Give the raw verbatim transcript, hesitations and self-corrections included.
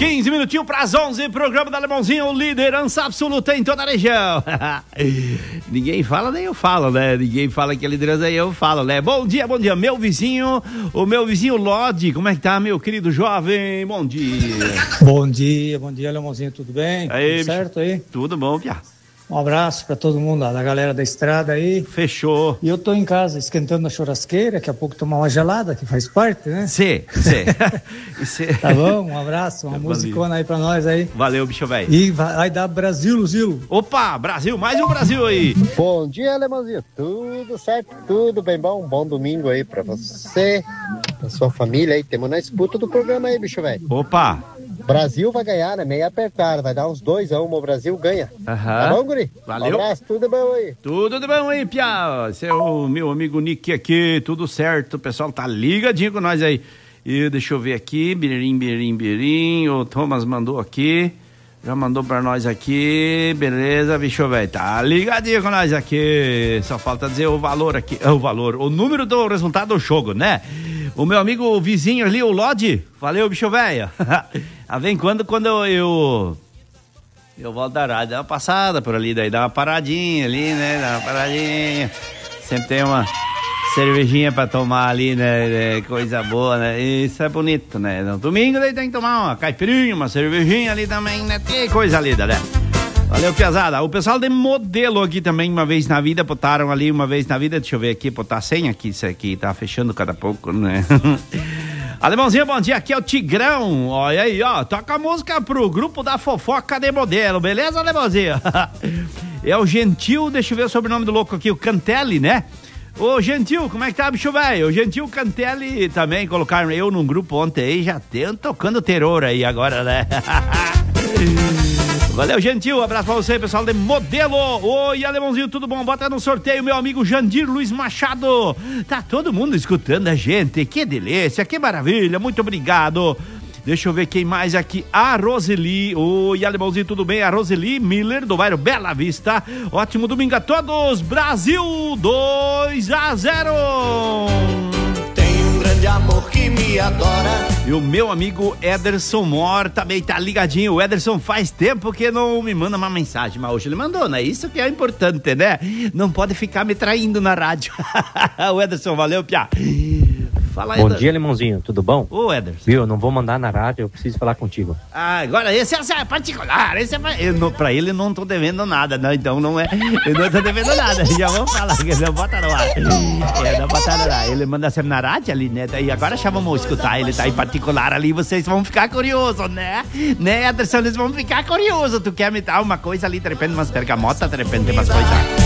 quinze minutinhos para as onze, programa da Alemãozinho, liderança absoluta em toda a região. Ninguém fala, nem eu falo, né? Ninguém fala que é liderança, aí eu falo, né? Bom dia, bom dia, meu vizinho, o meu vizinho Lodi, como é que tá, meu querido jovem? Bom dia. Bom dia, bom dia, Alemãozinho, tudo bem? Aí, tudo certo aí? Tudo bom, Pia. Um abraço para todo mundo lá, da galera da estrada aí. Fechou. E eu tô em casa esquentando a churrasqueira, daqui a pouco tomar uma gelada, que faz parte, né? Sim, sim. Tá bom, um abraço, uma musicona aí pra nós aí. Valeu, bicho velho. E vai dar Brasil, Luzilo. Opa, Brasil, mais um Brasil aí. Bom dia, Alemãozinho, tudo certo, tudo bem bom, um bom domingo aí pra você, pra sua família aí, temos na disputa do programa aí, bicho velho. Opa. Brasil vai ganhar, né? Meio apertado, vai dar uns dois a um, o Brasil ganha. Aham. Tá bom, guri? Valeu. Um abraço, tudo bom aí? Tudo de bom aí, Pia. Esse é o meu amigo Nick aqui, tudo certo. O pessoal tá ligadinho com nós aí. E deixa eu ver aqui, birim, birim, birim. O Thomas mandou aqui. Já mandou pra nós aqui. Beleza, bicho velho. Tá ligadinho com nós aqui. Só falta dizer o valor aqui. O valor, o número do resultado do jogo, né? O meu amigo vizinho ali, o Lodi. Valeu, bicho velho. Ah, vem quando, quando eu, eu, eu volto da rádio, dá uma passada por ali, daí dá uma paradinha ali, né? Dá uma paradinha. Sempre tem uma cervejinha pra tomar ali, né? Coisa boa, né? Isso é bonito, né? No domingo daí tem que tomar uma caipirinha, uma cervejinha ali também, né? Que coisa linda, né? Valeu, piazada. O pessoal de Modelo aqui também, uma vez na vida, botaram ali uma vez na vida, deixa eu ver aqui, botar a senha aqui, isso aqui tá fechando cada pouco, né? Alemãozinho, bom dia, aqui é o Tigrão, olha aí, ó, toca a música pro grupo da fofoca de Modelo, beleza, Alemãozinho? É o Gentil, deixa eu ver o sobrenome do louco aqui, o Cantelli, né? Ô, Gentil, como é que tá, bicho velho? O Gentil Cantelli também, colocaram eu num grupo ontem aí, já tem tocando terror aí agora, né? Valeu, Gentil, um abraço pra você, pessoal de Modelo. Oi, Alemãozinho, tudo bom? Bota no sorteio, meu amigo Jandir Luiz Machado. Tá todo mundo escutando a gente, que delícia, que maravilha, muito obrigado. Deixa eu ver quem mais aqui, a Roseli. Oi, Alemãozinho, tudo bem? A Roseli Miller, do bairro Bela Vista. Ótimo domingo a todos, Brasil dois a zero. De amor que me adora. E o meu amigo Ederson Mor também tá ligadinho. O Ederson faz tempo que não me manda uma mensagem, mas hoje ele mandou, né? Isso que é importante, né? Não pode ficar me traindo na rádio. O Ederson, valeu, Pia. Fala aí. Bom dia, Alemãozinho, tudo bom? Ô, Ederson. Viu, eu não vou mandar na rádio, eu preciso falar contigo. Ah, agora esse é particular, esse é eu não, pra ele não tô devendo nada, não, então não é, eu não tô devendo nada, já vamos falar, que não bota no ar, é, não bota no ar, ele manda sempre na rádio ali, né, daí agora já vamos escutar, ele tá em particular ali, vocês vão ficar curiosos, né, né, Ederson, eles vão ficar curiosos, tu quer me dar uma coisa ali, de repente umas pergamotas, de repente umas coisas...